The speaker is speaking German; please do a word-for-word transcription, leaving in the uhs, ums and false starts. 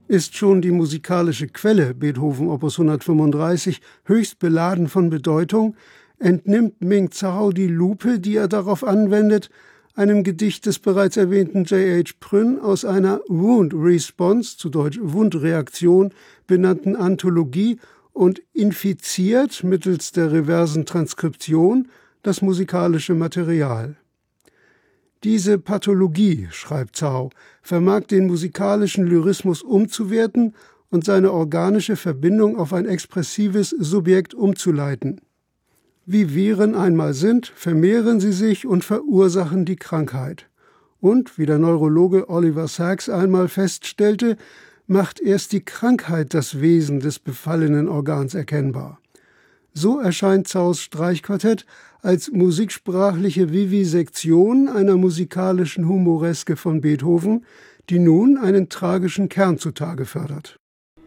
Ist schon die musikalische Quelle Beethoven Opus hundertfünfunddreißig höchst beladen von Bedeutung, entnimmt Ming Zhao die Lupe, die er darauf anwendet, einem Gedicht des bereits erwähnten J H Prynne aus einer Wound Response, zu Deutsch Wundreaktion, benannten Anthologie und infiziert mittels der reversen Transkription das musikalische Material. Diese Pathologie, schreibt Zhao, vermag den musikalischen Lyrismus umzuwerten und seine organische Verbindung auf ein expressives Subjekt umzuleiten. Wie Viren einmal sind, vermehren sie sich und verursachen die Krankheit. Und, wie der Neurologe Oliver Sacks einmal feststellte, macht erst die Krankheit das Wesen des befallenen Organs erkennbar. So erscheint Zhaos Streichquartett als musiksprachliche Vivisektion einer musikalischen Humoreske von Beethoven, die nun einen tragischen Kern zutage fördert.